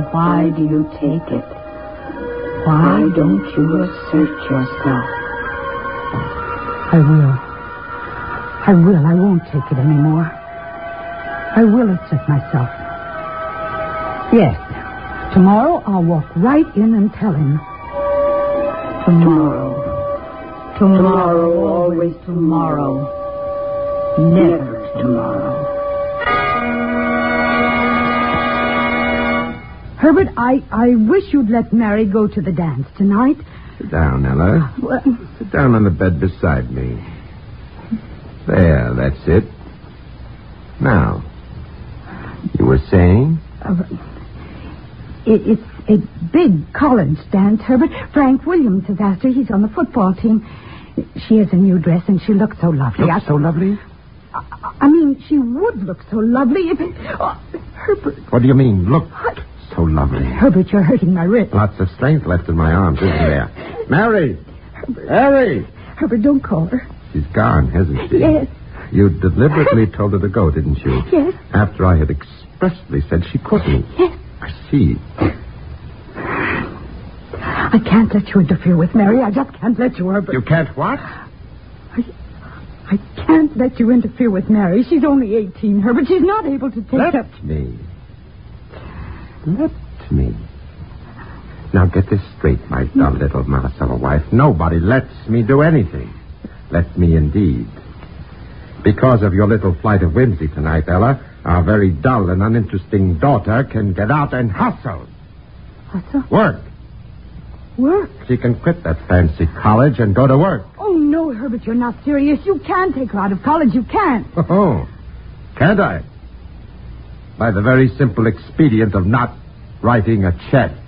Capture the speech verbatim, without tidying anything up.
why do you take it? Why don't you assert yourself? I will. I will. I won't take it anymore. I will assert myself. Yes. Tomorrow I'll walk right in and tell him. Tomorrow. Tomorrow, always tomorrow. Never tomorrow. Herbert, I, I wish you'd let Mary go to the dance tonight. Sit down, Ella. Well, Sit down on the bed beside me. There, that's it. Now, you were saying? Uh, it, it's a big college dance, Herbert. Frank Williams has asked her. He's on the football team. She has a new dress, and she looks so lovely. Looks so lovely? I, I mean, she would look so lovely if it... Oh, Herbert. What do you mean, look so lovely? Herbert, you're hurting my wrist. Lots of strength left in my arms, isn't there? Mary! Mary! Herbert, don't call her. She's gone, hasn't she? Yes. You deliberately told her to go, didn't you? Yes. After I had expressly said she couldn't. Yes. I see. I can't let you interfere with Mary. I just can't let you, Herbert. You can't what? I, I can't let you interfere with Mary. She's only eighteen, Herbert. She's not able to take Let up... me. Let me. Now get this straight, my dull little Marcella wife. Nobody lets me do anything. Let me indeed. Because of your little flight of whimsy tonight, Ella, our very dull and uninteresting daughter can get out and hustle. Hustle? Work. Work? She can quit that fancy college and go to work. Oh, no, Herbert, you're not serious. You can take her out of college. You can't. Oh, can't I? By the very simple expedient of not writing a check.